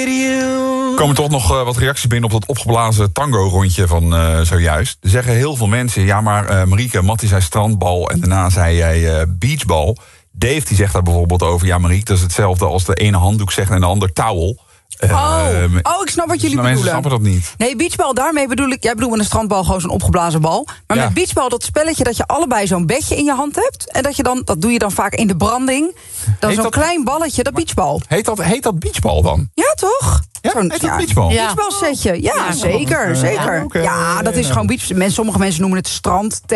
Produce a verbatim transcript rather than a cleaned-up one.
radio. Er komen toch nog uh, wat reacties binnen op dat opgeblazen tango-rondje van uh, zojuist. Er zeggen heel veel mensen, ja maar uh, Marieke, Mattie zei strandbal en daarna zei jij uh, beachbal. Dave die zegt daar bijvoorbeeld over, ja Marieke, dat is hetzelfde als de ene handdoek zegt en de ander towel. Oh, uh, oh, ik snap wat jullie nou, bedoelen. Mensen snappen dat niet. Nee, beachbal, daarmee bedoel ik... Jij bedoelt met een strandbal gewoon zo'n opgeblazen bal. Maar ja. met beachbal, dat spelletje dat je allebei zo'n bedje in je hand hebt. En dat je dan, dat doe je dan vaak in de branding. Dan zo'n dat, klein balletje, dat beachbal. Heet dat, heet dat beachbal dan? Ja, toch? Ja, zo'n, heet dat ja, beachbal? Ja. Beachbalsetje, ja, ja zeker, uh, zeker. Ja, okay. ja, dat is gewoon beach. Sommige mensen noemen het strand.